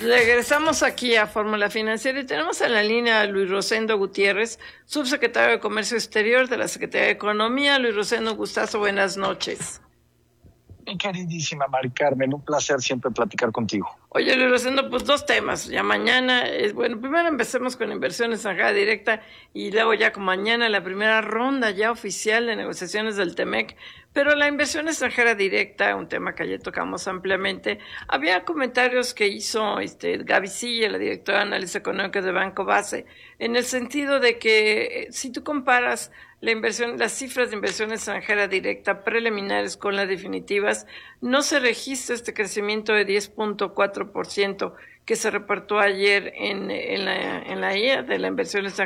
Regresamos aquí a Fórmula Financiera y tenemos en la línea a Luis Rosendo Gutiérrez, subsecretario de Comercio Exterior de la Secretaría de Economía. Luis Rosendo, gustazo, buenas noches. Mi queridísima Mari Carmen, un placer siempre platicar contigo. Oye, Luis Rosendo, pues dos temas. Ya mañana, bueno, primero empecemos con inversión extranjera directa y luego ya con mañana la primera ronda ya oficial de negociaciones del TEMEC. Pero la inversión extranjera directa, un tema que ayer tocamos ampliamente, había comentarios que hizo Gaby Silla, la directora de análisis económico de Banco Base, en el sentido de que si tú comparas la inversión, las cifras de inversión extranjera directa preliminares con las definitivas, no se registra este crecimiento de 10.4% que se reportó ayer en la IA de la inversión extranjera